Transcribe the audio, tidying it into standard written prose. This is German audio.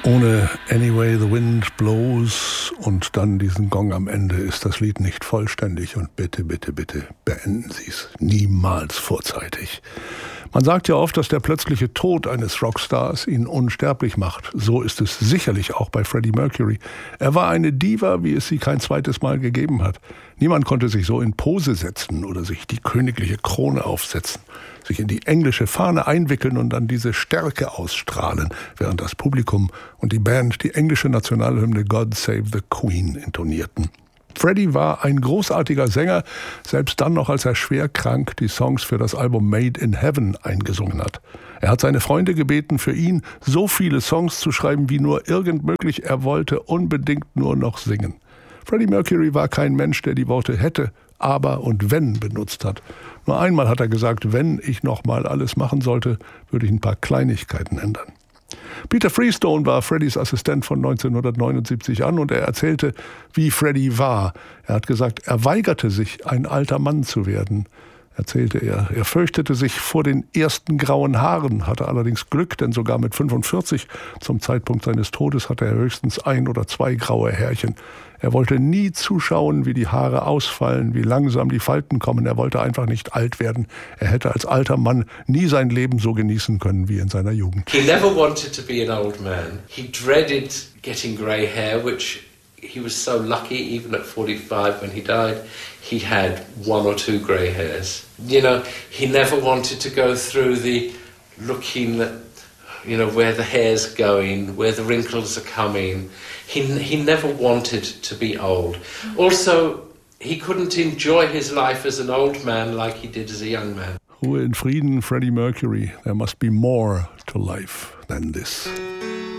Ohne Anyway the Wind Blows und dann diesen Gong am Ende ist das Lied nicht vollständig und bitte, bitte, bitte beenden Sie es niemals vorzeitig. Man sagt ja oft, dass der plötzliche Tod eines Rockstars ihn unsterblich macht. So ist es sicherlich auch bei Freddie Mercury. Er war eine Diva, wie es sie kein zweites Mal gegeben hat. Niemand konnte sich so in Pose setzen oder sich die königliche Krone aufsetzen, sich in die englische Fahne einwickeln und dann diese Stärke ausstrahlen, während das Publikum und die Band die englische Nationalhymne God Save the Queen intonierten. Freddie war ein großartiger Sänger, selbst dann noch, als er schwer krank die Songs für das Album Made in Heaven eingesungen hat. Er hat seine Freunde gebeten, für ihn so viele Songs zu schreiben, wie nur irgend möglich. Er wollte unbedingt nur noch singen. Freddie Mercury war kein Mensch, der die Worte hätte, aber und wenn benutzt hat. Nur einmal hat er gesagt, wenn ich noch mal alles machen sollte, würde ich ein paar Kleinigkeiten ändern. Peter Freestone war Freddies Assistent von 1979 an und er erzählte, wie Freddie war. Er hat gesagt, er weigerte sich, ein alter Mann zu werden. Erzählte er. Er fürchtete sich vor den ersten grauen Haaren, hatte allerdings Glück, denn sogar mit 45, zum Zeitpunkt seines Todes, hatte er höchstens 1 oder 2 graue Härchen. Er wollte nie zuschauen, wie die Haare ausfallen, wie langsam die Falten kommen. Er wollte einfach nicht alt werden. Er hätte als alter Mann nie sein Leben so genießen können wie in seiner Jugend. He never wanted to be an old man. He dreaded getting grey hair, which he was so lucky, even at 45 when he died, he had 1 or 2 grey hairs. You know, he never wanted to go through the looking at, you know, where the hair's going, where the wrinkles are coming. He never wanted to be old. Also, he couldn't enjoy his life as an old man like he did as a young man. Ruhe in Frieden, Freddie Mercury. There must be more to life than this.